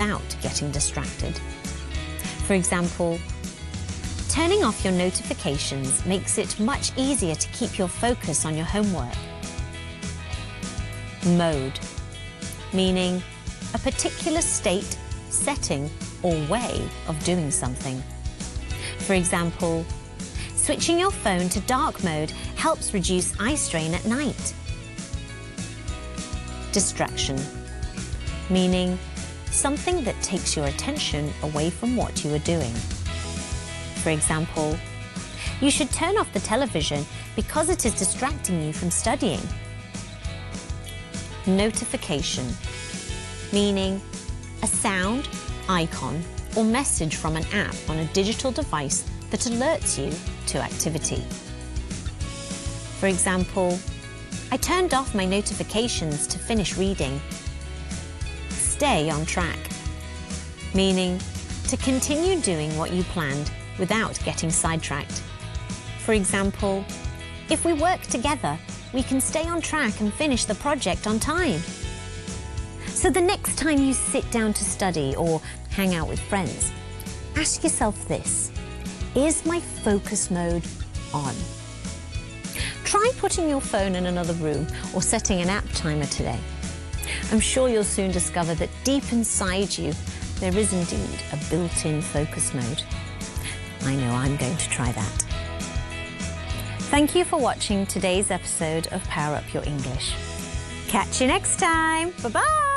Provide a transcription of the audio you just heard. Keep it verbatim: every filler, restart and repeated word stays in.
without getting distracted. For example, turning off your notifications makes it much easier to keep your focus on your homework. Mode, meaning a particular state, setting, or way of doing something. For example, switching your phone to dark mode helps reduce eye strain at night. Distraction, meaning something that takes your attention away from what you are doing. For example, you should turn off the television because it is distracting you from studying. Notification, meaning a sound, icon, or message from an app on a digital device that alerts you to activity. For example, I turned off my notifications to finish reading. Stay on track, meaning to continue doing what you planned without getting sidetracked. For example, if we work together, we can stay on track and finish the project on time. So the next time you sit down to study or hang out with friends, ask yourself this: is my focus mode on? Try putting your phone in another room or setting an app timer today. I'm sure you'll soon discover that deep inside you, there is indeed a built-in focus mode. I know I'm going to try that. Thank you for watching today's episode of Power Up Your English. Catch you next time. Bye-bye.